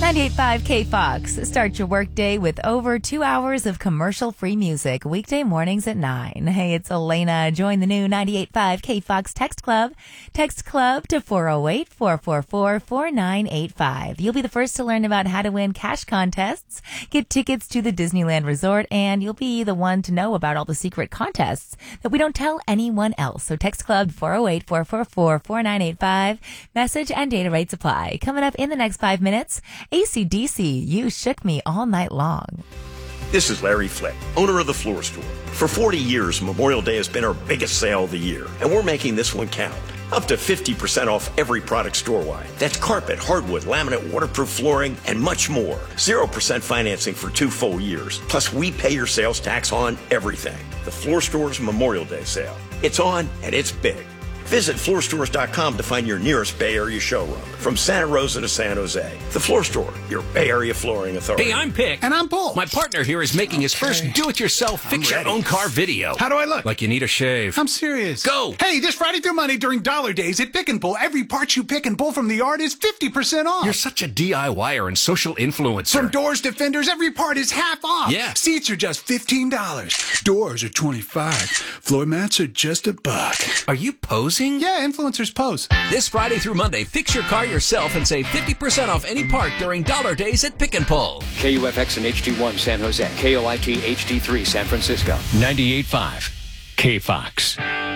98.5 K-Fox. Start your workday with over 2 hours of commercial-free music, weekday mornings at 9. Hey, it's Elena. Join the new 98.5 K-Fox Text Club. Text Club to 408-444-4985. You'll be the first to learn about how to win cash contests, get tickets to the Disneyland Resort, and you'll be the one to know about all the secret contests that we don't tell anyone else. So Text Club 408-444-4985. Message and data rates apply. Coming up in the next 5 minutes, AC/DC, You Shook Me All Night Long. This is Larry Flick, owner of The Floor Store. For 40 years, Memorial Day has been our biggest sale of the year, and we're making this one count. Up to 50% off every product store-wide. That's carpet, hardwood, laminate, waterproof flooring, and much more. 0% financing for 2 full years. Plus, we pay your sales tax on everything. The Floor Store's Memorial Day sale. It's on, and it's big. Visit floorstores.com to find your nearest Bay Area showroom. From Santa Rosa to San Jose. The Floor Store, your Bay Area flooring authority. Hey, I'm Pick. And I'm Paul. My partner here is making his first do-it-yourself fix-your-own-car video. How do I look? Like you need a shave. I'm serious. Go! Hey, this Friday through Monday during Dollar Days at Pick and Pull, every part you pick and pull from the yard is 50% off. You're such a DIYer and social influencer. From doors to fenders, every part is half off. Yeah. Seats are just $15. Doors are $25. Floor mats are just $1. Are you posing? Yeah, influencers pose. This Friday through Monday, fix your car yourself and save 50% off any part during Dollar Days at Pick and Pull. KUFX and HD1 San Jose. KOIT HD3 San Francisco. 98.5 K-Fox.